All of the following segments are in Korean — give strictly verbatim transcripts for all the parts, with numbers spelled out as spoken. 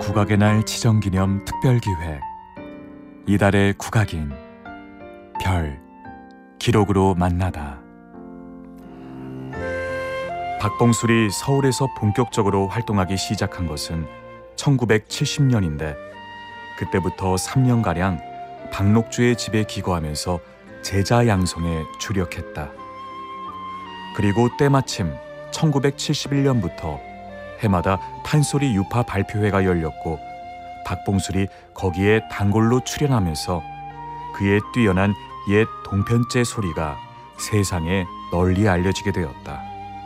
국악의 날 지정기념 특별기획 이달의 국악인 별 기록으로 만나다. 박봉술이 서울에서 본격적으로 활동하기 시작한 것은 천구백칠십 년인데 그때부터 삼 년가량 박록주의 집에 기거하면서 제자 양성에 주력했다. 그리고 때마침 천구백칠십일 년부터 해마다 판소리 유파 발표회가 열렸고 박봉술이 거기에 단골로 출연하면서 그의 뛰어난 옛 동편제 소리가 세상에 널리 알려지게 되었다.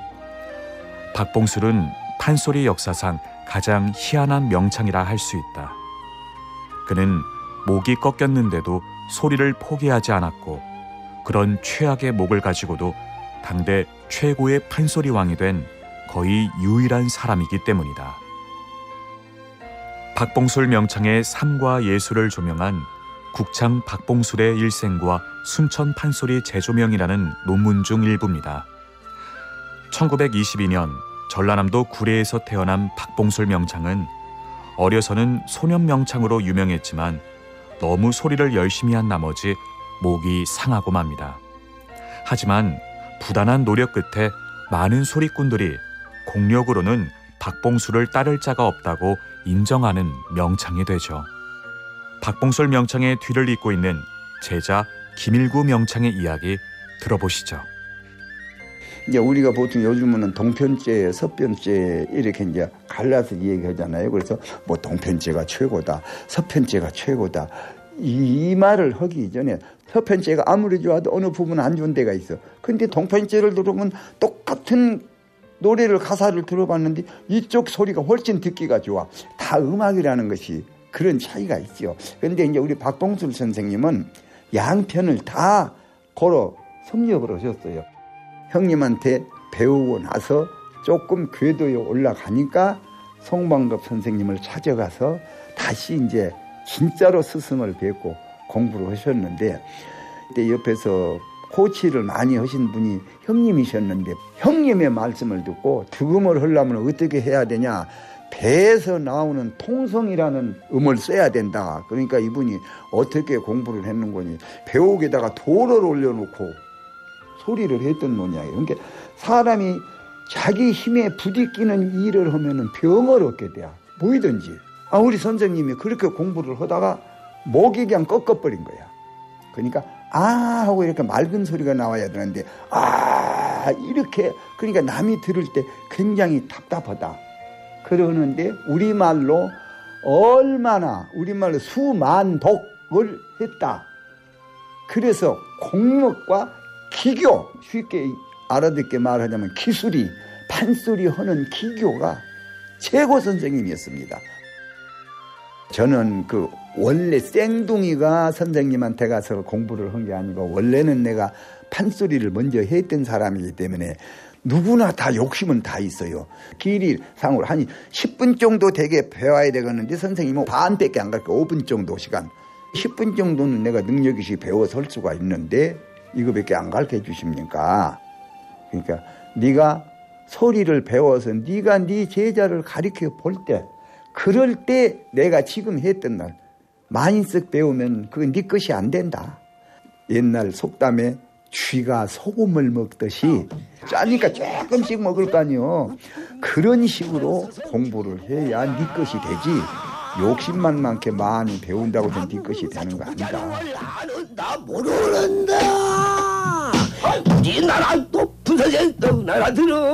박봉술은 판소리 역사상 가장 희한한 명창이라 할 수 있다. 그는 목이 꺾였는데도 소리를 포기하지 않았고 그런 최악의 목을 가지고도 당대 최고의 판소리 왕이 된 거의 유일한 사람이기 때문이다. 박봉술 명창의 삶과 예술을 조명한 국창 박봉술의 일생과 순천 판소리 재조명이라는 논문 중 일부입니다. 천구백이십이 년 전라남도 구례에서 태어난 박봉술 명창은 어려서는 소년 명창으로 유명했지만 너무 소리를 열심히 한 나머지 목이 상하고 맙니다. 하지만 부단한 노력 끝에 많은 소리꾼들이 공력으로는 박봉술을 따를 자가 없다고 인정하는 명창이 되죠. 박봉술 명창의 뒤를 잇고 있는 제자 김일구 명창의 이야기 들어보시죠. 이제 우리가 보통 요즘은 동편제, 서편제 이렇게 이제 갈라서 얘기하잖아요. 그래서 뭐 동편제가 최고다, 서편제가 최고다. 이, 이 말을 하기 이전에 서편제가 아무리 좋아도 어느 부분 안 좋은 데가 있어. 근데 동편제를 들어보면 똑같은 노래를 가사를 들어봤는데 이쪽 소리가 훨씬 듣기가 좋아. 다 음악이라는 것이 그런 차이가 있죠. 그런데 이제 우리 박봉술 선생님은 양편을 다 걸어 섭렵을 하셨어요. 형님한테 배우고 나서 조금 궤도에 올라가니까 송방급 선생님을 찾아가서 다시 이제 진짜로 스승을 뵙고 공부를 하셨는데 그때 옆에서 코치를 많이 하신 분이 형님이셨는데 형님의 말씀을 듣고 득음을 하려면 어떻게 해야 되냐, 배에서 나오는 통성이라는 음을 써야 된다. 그러니까 이분이 어떻게 공부를 했는 거니 배옥에다가 돌을 올려놓고 소리를 했던 모양이에요. 그러니까 사람이 자기 힘에 부딪히는 일을 하면은 병을 얻게 돼요. 뭐이든지. 아, 우리 선생님이 그렇게 공부를 하다가 목이 그냥 꺾어버린 거야. 그러니까 아 하고 이렇게 맑은 소리가 나와야 되는데 아 이렇게, 그러니까 남이 들을 때 굉장히 답답하다. 그러는데 우리말로 얼마나 우리말로 수만독을 했다. 그래서 공력과 기교, 쉽게 알아듣게 말하자면 기술이, 판소리 하는 기교가 최고 선생님이었습니다. 저는 그 원래 쌩둥이가 선생님한테 가서 공부를 한 게 아니고 원래는 내가 판소리를 먼저 했던 사람이기 때문에 누구나 다 욕심은 다 있어요. 길이 상으로 한 십 분 정도 되게 배워야 되겠는데 선생님은 반밖에 안 갈게요. 오 분 정도 시간. 십 분 정도는 내가 능력이 있이 배워서 할 수가 있는데 이거밖에 안 가르쳐 주십니까? 그러니까 네가 소리를 배워서 네가 네 제자를 가르쳐 볼 때, 그럴 때 내가 지금 했던 날 만인석 배우면 그건 네 것이 안 된다. 옛날 속담에 쥐가 소금을 먹듯이 짜니까 조금씩 먹을 거 아니요. 그런 식으로 공부를 해야 네 것이 되지. 욕심만 많게 많이 배운다고 해서 네 것이 되는 거 아니다. 나는 나 모르는다. 네 나라 또 부서졌다. 나라 들어.